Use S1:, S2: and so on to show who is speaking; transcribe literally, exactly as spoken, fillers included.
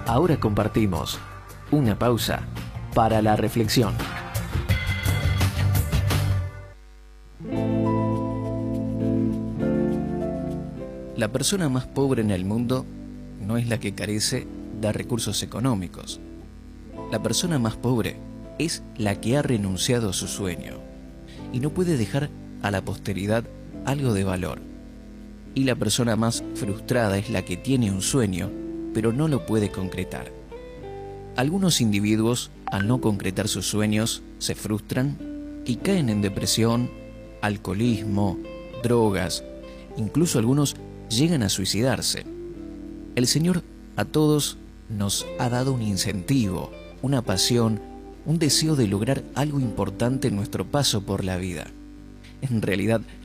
S1: Ahora compartimos una pausa para la reflexión. La persona más pobre en el mundo no es la que carece de recursos económicos. La persona más pobre es la que ha renunciado a su sueño y no puede dejar a la posteridad algo de valor. Y la persona más frustrada es la que tiene un sueño, pero no lo puede concretar. Algunos individuos, al no concretar sus sueños, se frustran y caen en depresión, alcoholismo, drogas, incluso algunos llegan a suicidarse. El Señor a todos nos ha dado un incentivo, una pasión, un deseo de lograr algo importante en nuestro paso por la vida. En realidad,